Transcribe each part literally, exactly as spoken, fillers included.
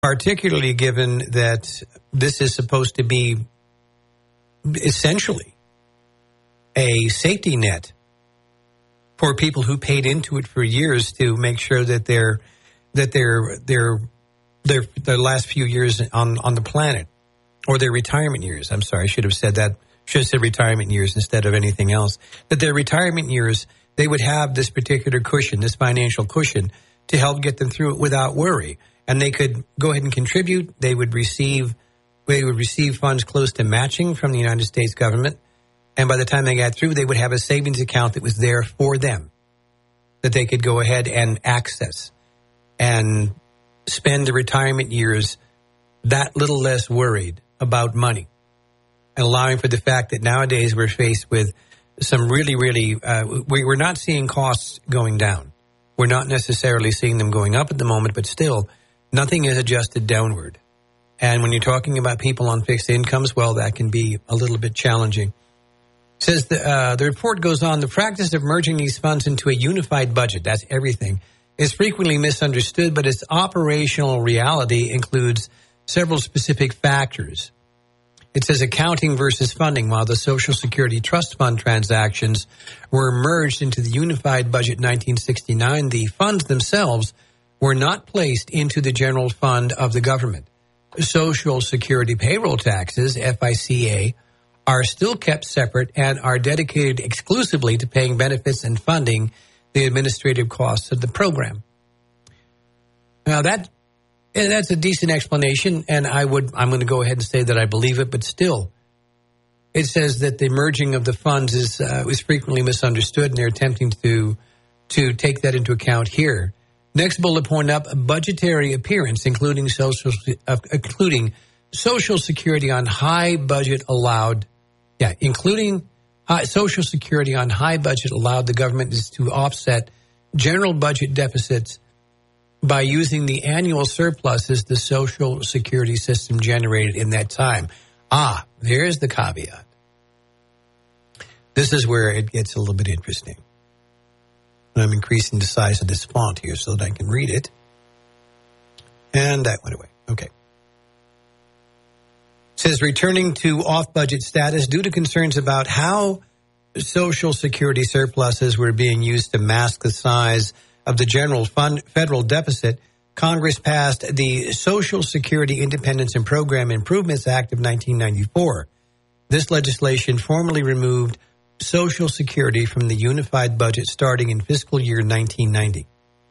particularly given that this is supposed to be essentially a safety net for people who paid into it for years to make sure that their that their their their their last few years on, on the planet, or their retirement years. I'm sorry, I should have said that. Should have said retirement years instead of anything else. That their retirement years, they would have this particular cushion, this financial cushion, to help get them through it without worry. And they could go ahead and contribute. They would receive they would receive funds close to matching from the United States government. And by the time they got through, they would have a savings account that was there for them, that they could go ahead and access and spend the retirement years that little less worried about money, and allowing for the fact that nowadays we're faced with some really, really, uh, we, we're not seeing costs going down. We're not necessarily seeing them going up at the moment, but still, nothing is adjusted downward. And when you're talking about people on fixed incomes, well, that can be a little bit challenging. It says the, uh, the report goes on, the practice of merging these funds into a unified budget, that's everything, is frequently misunderstood, but its operational reality includes several specific factors. It says accounting versus funding. While the Social Security Trust Fund transactions were merged into the unified budget in nineteen sixty-nine, the funds themselves were not placed into the general fund of the government. Social Security payroll taxes, F I C A, are still kept separate and are dedicated exclusively to paying benefits and funding the administrative costs of the program. Now that that's a decent explanation, and I would I'm going to go ahead and say that I believe it, but still, it says that the merging of the funds is uh, is frequently misunderstood, and they're attempting to to take that into account here. Next bullet point up: budgetary appearance, including social uh, including Social Security on high budget allowed, yeah, including high, Social Security on high budget allowed the government is to offset general budget deficits by using the annual surpluses the Social Security system generated in that time. Ah, there's the caveat. This is where it gets a little bit interesting. And I'm increasing the size of this font here so that I can read it. And that went away. Okay. It says returning to off-budget status due to concerns about how Social Security surpluses were being used to mask the size of the general fund federal deficit, Congress passed the Social Security Independence and Program Improvements Act of nineteen ninety-four. This legislation formally removed Social Security from the unified budget starting in fiscal year nineteen ninety.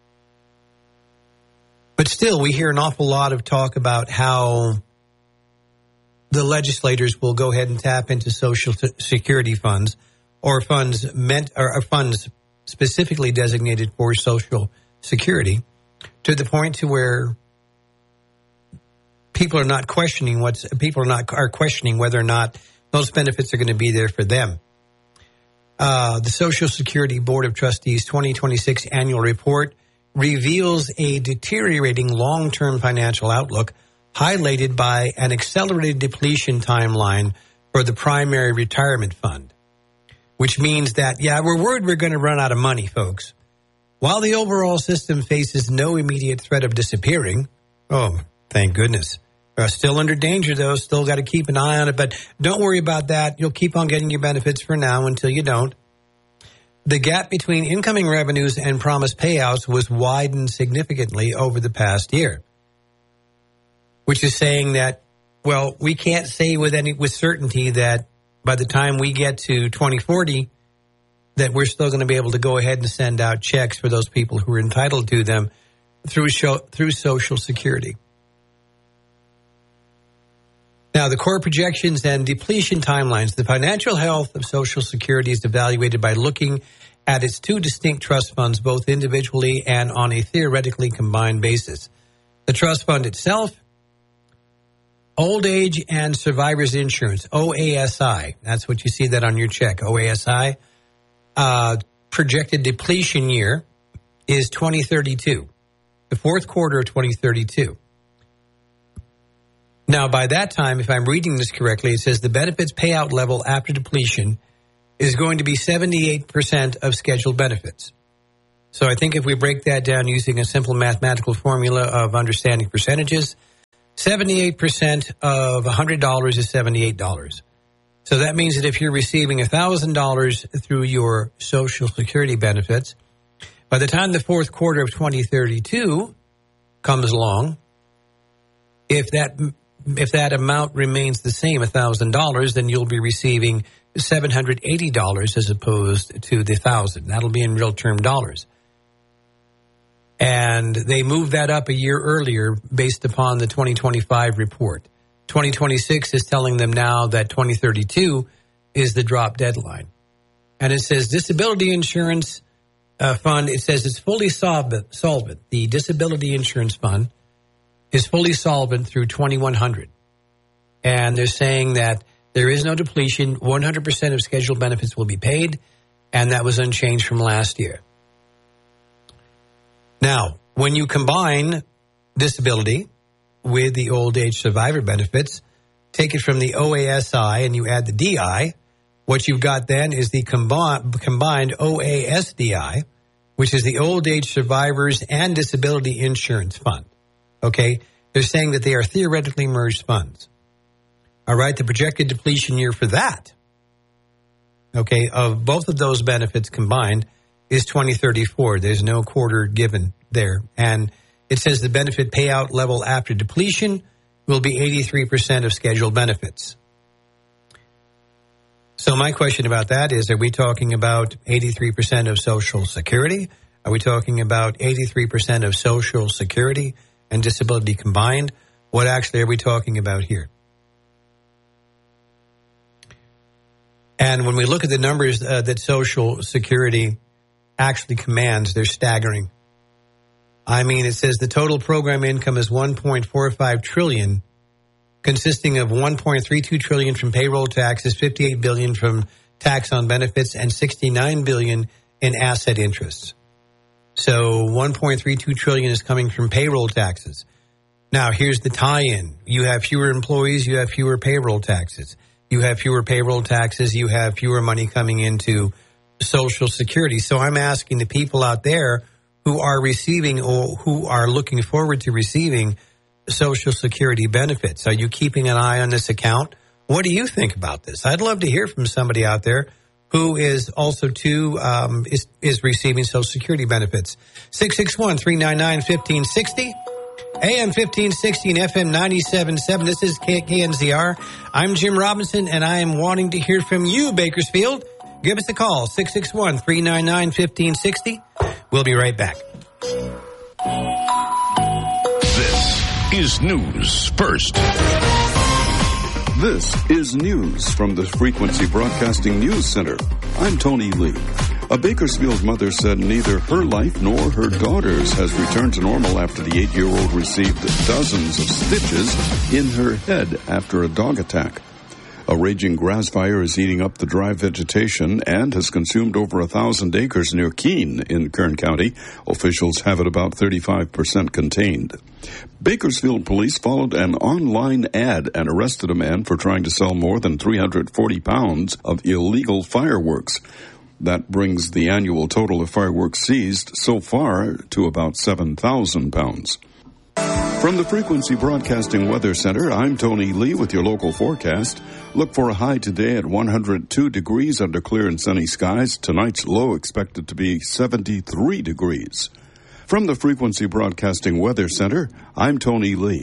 But still, we hear an awful lot of talk about how the legislators will go ahead and tap into Social Security funds or funds meant or funds specifically designated for Social Security, to the point to where people are not questioning what's people are not are questioning whether or not those benefits are going to be there for them. Uh, the Social Security Board of Trustees twenty twenty-six annual report reveals a deteriorating long-term financial outlook, highlighted by an accelerated depletion timeline for the primary retirement fund. Which means that, yeah, we're worried we're going to run out of money, folks. While the overall system faces no immediate threat of disappearing, oh, thank goodness. We're still under danger, though. Still got to keep an eye on it. But don't worry about that. You'll keep on getting your benefits for now until you don't. The gap between incoming revenues and promised payouts was widened significantly over the past year. Which is saying that, well, we can't say with any with certainty that by the time we get to twenty forty, that we're still going to be able to go ahead and send out checks for those people who are entitled to them through show, through Social Security. Now, the core projections and depletion timelines. The financial health of Social Security is evaluated by looking at its two distinct trust funds, both individually and on a theoretically combined basis. The trust fund itself, Old Age and Survivors Insurance, O A S I. That's what you see that on your check, O A S I. Uh, projected depletion year is twenty thirty-two, the fourth quarter of twenty thirty-two. Now, by that time, if I'm reading this correctly, it says the benefits payout level after depletion is going to be seventy-eight percent of scheduled benefits. So I think if we break that down using a simple mathematical formula of understanding percentages, seventy-eight percent of one hundred dollars is seventy-eight dollars. So that means that if you're receiving one thousand dollars through your Social Security benefits, by the time the fourth quarter of twenty thirty-two comes along, if that if that amount remains the same, one thousand dollars, then you'll be receiving seven hundred eighty dollars as opposed to the one thousand dollars. That'll be in real term dollars. And they moved that up a year earlier based upon the twenty twenty-five report. twenty twenty-six is telling them now that twenty thirty-two is the drop deadline. And it says disability insurance uh, fund, it says it's fully solvent, solvent. The disability insurance fund is fully solvent through twenty-one hundred. And they're saying that there is no depletion. one hundred percent of scheduled benefits will be paid. And that was unchanged from last year. Now, when you combine disability with the old age survivor benefits, take it from the O A S I and you add the D I, what you've got then is the combi- combined O A S D I, which is the Old Age Survivors and Disability Insurance Fund. Okay? They're saying that they are theoretically merged funds. All right? The projected depletion year for that, okay, of both of those benefits combined is twenty thirty-four. There's no quarter given there. And it says the benefit payout level after depletion will be eighty-three percent of scheduled benefits. So my question about that is, are we talking about eighty-three percent of Social Security? Are we talking about eighty-three percent of Social Security and disability combined? What actually are we talking about here? And when we look at the numbers uh, that Social Security actually commands, they're staggering. I mean, it says the total program income is one point four five trillion dollars, consisting of one point three two trillion dollars from payroll taxes, fifty-eight billion dollars from tax on benefits, and sixty-nine billion dollars in asset interests. So one point three two trillion dollars is coming from payroll taxes. Now, here's the tie-in. You have fewer employees, you have fewer payroll taxes. You have fewer payroll taxes, you have fewer money coming into Social Security. So I'm asking the people out there who are receiving or who are looking forward to receiving Social Security benefits, are you keeping an eye on this account? What do you think about this? I'd love to hear from somebody out there who is also too um, is, is receiving Social Security benefits. six six one, three nine nine, one five six zero, A M fifteen sixty and F M ninety-seven point seven. This is K N Z R. I'm Jim Robinson, and I am wanting to hear from you, Bakersfield. Give us a call, six six one, three nine nine, one five six zero. We'll be right back. This is News First. This is news from the Frequency Broadcasting News Center. I'm Tony Lee. A Bakersfield mother said neither her life nor her daughter's has returned to normal after the eight-year-old received dozens of stitches in her head after a dog attack. A raging grass fire is eating up the dry vegetation and has consumed over a thousand acres near Keene in Kern County. Officials have it about thirty-five percent contained. Bakersfield police followed an online ad and arrested a man for trying to sell more than three hundred forty pounds of illegal fireworks. That brings the annual total of fireworks seized so far to about seven thousand pounds. From the Frequency Broadcasting Weather Center, I'm Tony Lee with your local forecast. Look for a high today at one hundred two degrees under clear and sunny skies. Tonight's low expected to be seventy-three degrees. From the Frequency Broadcasting Weather Center, I'm Tony Lee.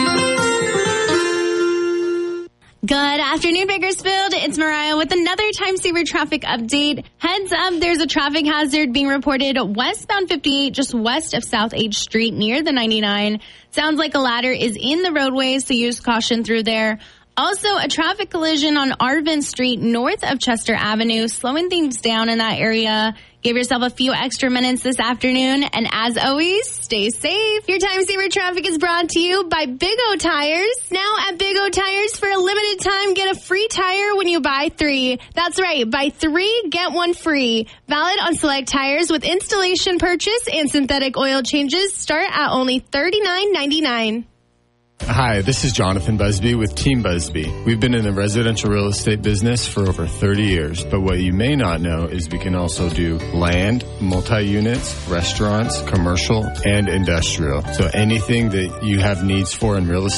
Good afternoon, Bakersfield. It's Mariah with another time saver traffic update. Heads up, there's a traffic hazard being reported westbound fifty-eight, just west of South H Street near the ninety-nine. Sounds like a ladder is in the roadway, so use caution through there. Also, a traffic collision on Arvin Street north of Chester Avenue, slowing things down in that area. Give yourself a few extra minutes this afternoon. And as always, stay safe. Your Time Saver Traffic is brought to you by Big O Tires. Now at Big O Tires, for a limited time, get a free tire when you buy three. That's right. Buy three, get one free. Valid on select tires with installation purchase and synthetic oil changes start at only thirty-nine ninety-nine. Hi, this is Jonathan Busby with Team Busby. We've been in the residential real estate business for over thirty years, but what you may not know is we can also do land, multi-units, restaurants, commercial, and industrial. So anything that you have needs for in real estate,